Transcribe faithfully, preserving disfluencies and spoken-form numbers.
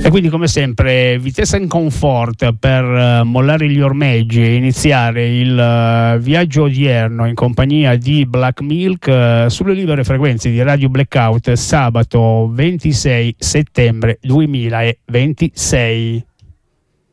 E quindi come sempre Vitesse in Comfort per uh, mollare gli ormeggi e iniziare il uh, viaggio odierno in compagnia di Black Milk uh, sulle libere frequenze di Radio Blackout sabato ventisei settembre duemilaventisei.